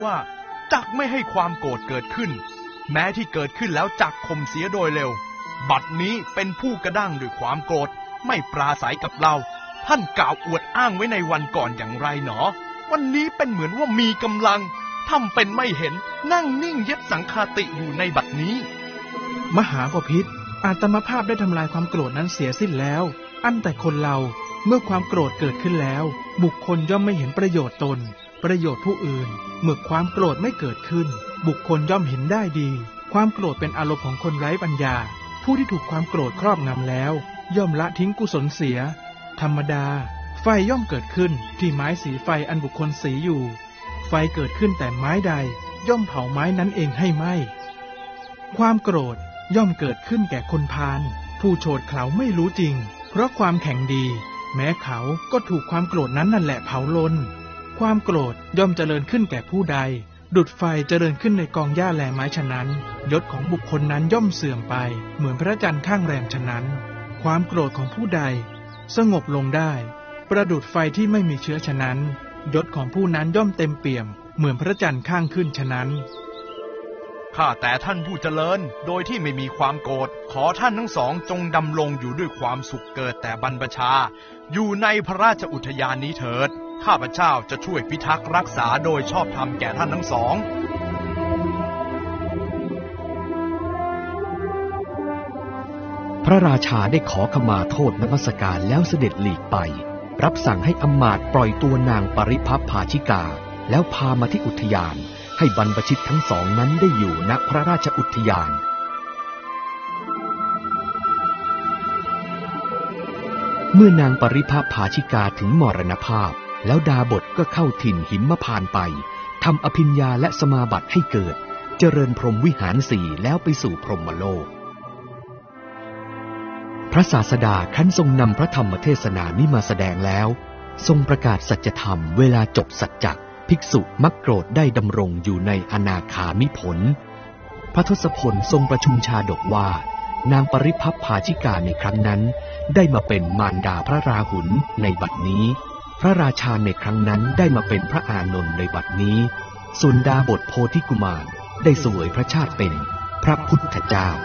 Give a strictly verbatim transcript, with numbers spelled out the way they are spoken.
ว่าจักไม่ให้ความโกรธเกิดขึ้นแม้ที่เกิดขึ้นแล้วจักข่มเสียโดยเร็วบัดนี้เป็นผู้กระด้างด้วยความโกรธไม่ปราศัยกับเราท่านกล่าวอวดอ้างไว้ในวันก่อนอย่างไรหนอวันนี้เป็นเหมือนว่ามีกำลังทำเป็นไม่เห็นนั่งนิ่งเย็ดสังฆาติอยู่ในบัดนี้มหาบพิตรอาตมาภาพได้ทำลายความโกรธนั้นเสียสิ้นแล้วอันแต่คนเราเมื่อความโกรธเกิดขึ้นแล้วบุคคลย่อมไม่เห็นประโยชน์ตนประโยชน์ผู้อื่นเมื่อความโกรธไม่เกิดขึ้นบุคคลย่อมเห็นได้ดีความโกรธเป็นอารมณ์ของคนไร้ปัญญาผู้ที่ถูกความโกรธครอบงำแล้วย่อมละทิ้งกุศลเสียธรรมดาไฟย่อมเกิดขึ้นที่ไม้สีไฟอันบุคคลสีอยู่ไฟเกิดขึ้นแต่ไม้ใดย่อมเผาไม้นั้นเองให้ไหม้ความโกรธย่อมเกิดขึ้นแก่คนพาลผู้โฉดเขลาไม่รู้จริงเพราะความแข็งดีแม้เขาก็ถูกความโกรธนั้นนั่นแหละเผาลนความโกรธย่อมเจริญขึ้นแก่ผู้ใดดุจไฟเจริญขึ้นในกองหญ้าแลไม้ฉะนั้นยศของบุคคลนั้นย่อมเสื่อมไปเหมือนพระจันทร์ข้างแรมฉะนั้นความโกรธของผู้ใดสงบลงได้ประดุจไฟที่ไม่มีเชื้อฉะนั้นยศของผู้นั้นย่อมเต็มเปี่ยมเหมือนพระจันทร์ข้างขึ้นฉะนั้นข้าแต่ท่านผู้เจริญโดยที่ไม่มีความโกรธขอท่านทั้งสองจงดำรงอยู่ด้วยความสุขเกิดแต่บรรพชาอยู่ในพระราชอุทยานนี้เถิดข้าพเจ้าจะช่วยพิทักษ์รักษาโดยชอบธรรมแก่ท่านทั้งสองพระราชาได้ขอขมาโทษนมัสการแล้วเสด็จหลีกไปรับสั่งให้อำมาตย์ปล่อยตัวนางปริภัพภาชิกาแล้วพามาที่อุทยานให้บรรพชิตทั้งสองนั้นได้อยู่ณพระราชอุทยานเมื่อนางปริภัพภาชิกาถึงมรณภาพแล้วดาบทก็เข้าถิ่นหิมพานต์ไปทำอภิญญาและสมาบัติให้เกิดเจริญพรหมวิหารสี่แล้วไปสู่พรหมโลกพระศาสดาครั้นทรงนำพระธรรมเทศนานี้มาแสดงแล้วทรงประกาศสัจธรรมเวลาจบสัจจะภิกษุมักโกรธได้ดำรงอยู่ในอนาคามิผลพระทศพลทรงประชุมชาดกว่านางปริภัพภาชิกาในครั้งนั้นได้มาเป็นมารดาพระราหุลในบัดนี้พระราชาในครั้งนั้นได้มาเป็นพระอานนท์ในบัดนี้ส่วนดาบทโพธิกุมารได้เสวยพระชาติเป็นพระพุทธเจ้า